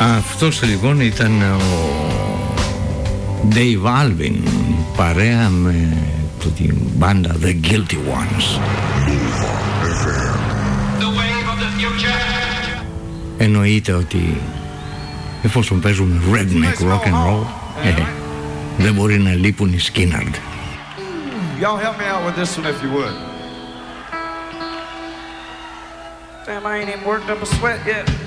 Αυτός λοιπόν ήταν ο Dave Alvin, παρέα με την μπάντα The Guilty Ones. Εννοείται ότι εφόσον παίζουμε redneck rock and roll, δεν μπορεί να λείπουν οι Skynyrd. Y'all help me out with this one if you would. Damn, I ain't even worked up a sweat yet.